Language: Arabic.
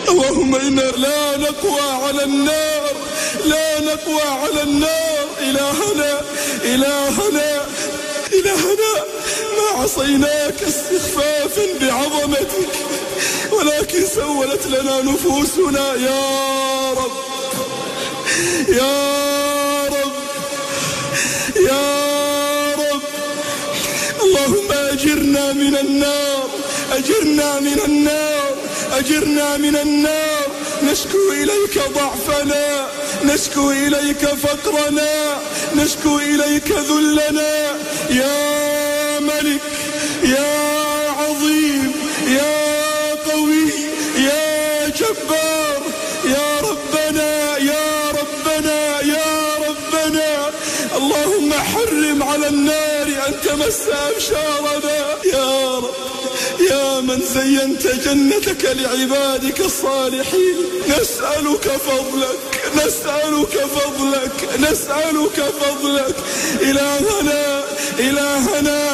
اللهم إنا لا نقوى على النار، لا نقوى على النار. إلهنا ما عصيناك استخفافا بعظمتك، ولكن سولت لنا نفوسنا. يا رب اللهم أجرنا من النار. نشكو إليك ضعفنا، نشكو إليك فقرنا، نشكو إليك ذلنا. يا ملك، يا عظيم، يا قوي، يا جبار، يا ربنا يا ربنا يا ربنا. اللهم حرم على النار أن تمس أبشارنا. يا رب، يا من زينت جنتك لعبادك الصالحين، نسألك فضلك. إلهنا